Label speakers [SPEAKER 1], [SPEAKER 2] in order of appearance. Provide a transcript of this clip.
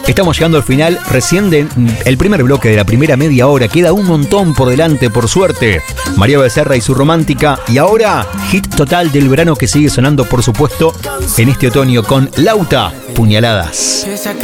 [SPEAKER 1] Estamos llegando al final recién del primer bloque de la primera media hora. Queda un montón por delante, por suerte. María Becerra y su romántica. Y ahora, hit total del verano que sigue sonando, por supuesto, en este otoño con Lauta, Puñaladas.